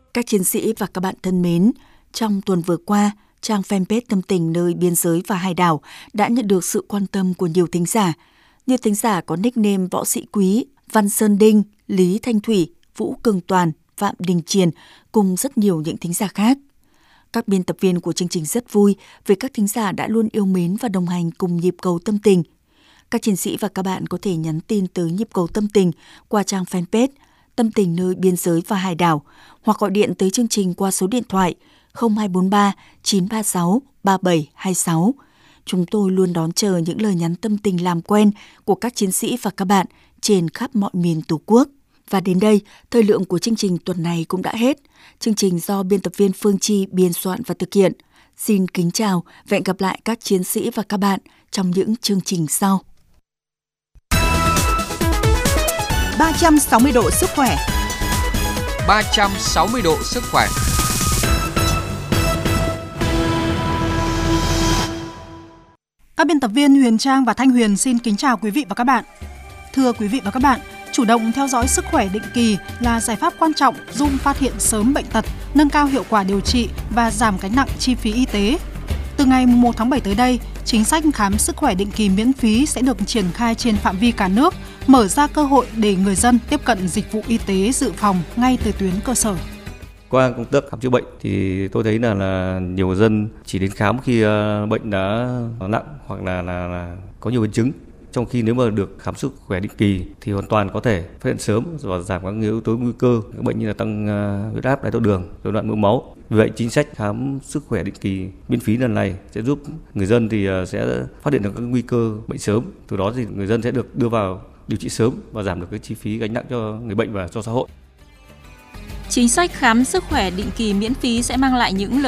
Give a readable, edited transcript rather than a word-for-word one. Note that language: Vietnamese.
Các chiến sĩ và các bạn thân mến, trong tuần vừa qua, trang fanpage Tâm Tình nơi biên giới và hải đảo đã nhận được sự quan tâm của nhiều thính giả. Như thính giả có nickname Võ Sĩ Quý, Văn Sơn Đinh, Lý Thanh Thủy, Vũ Cường Toàn, Phạm Đình Triền cùng rất nhiều những thính giả khác. Các biên tập viên của chương trình rất vui vì các thính giả đã luôn yêu mến và đồng hành cùng nhịp cầu Tâm Tình. Các chiến sĩ và các bạn có thể nhắn tin tới nhịp cầu Tâm Tình qua trang fanpage Tâm Tình nơi biên giới và hải đảo hoặc gọi điện tới chương trình qua số điện thoại 0243 936 3726. Chúng tôi luôn đón chờ những lời nhắn tâm tình làm quen của các chiến sĩ và các bạn trên khắp mọi miền Tổ quốc. Và đến đây, thời lượng của chương trình tuần này cũng đã hết. Chương trình do biên tập viên Phương Chi biên soạn và thực hiện. Xin kính chào và hẹn gặp lại các chiến sĩ và các bạn trong những chương trình sau. 360 độ sức khỏe. 360 độ sức khỏe. Các biên tập viên Huyền Trang và Thanh Huyền xin kính chào quý vị và các bạn. Thưa quý vị và các bạn, chủ động theo dõi sức khỏe định kỳ là giải pháp quan trọng giúp phát hiện sớm bệnh tật, nâng cao hiệu quả điều trị và giảm gánh nặng chi phí y tế. Từ ngày 1 tháng 7 tới đây, chính sách khám sức khỏe định kỳ miễn phí sẽ được triển khai trên phạm vi cả nước, mở ra cơ hội để người dân tiếp cận dịch vụ y tế dự phòng ngay từ tuyến cơ sở. Qua công tác khám chữa bệnh thì tôi thấy là nhiều người dân chỉ đến khám khi bệnh đã nặng hoặc là có nhiều biến chứng. Trong khi nếu mà được khám sức khỏe định kỳ thì hoàn toàn có thể phát hiện sớm và giảm các yếu tố nguy cơ các bệnh như là tăng huyết áp, đái tháo đường, rối loạn mỡ máu. Vì vậy chính sách khám sức khỏe định kỳ miễn phí lần này sẽ giúp người dân thì sẽ phát hiện được các nguy cơ bệnh sớm. Từ đó thì người dân sẽ được đưa vào điều trị sớm và giảm được cái chi phí gánh nặng cho người bệnh và cho xã hội. Chính sách khám sức khỏe định kỳ miễn phí sẽ mang lại những lợi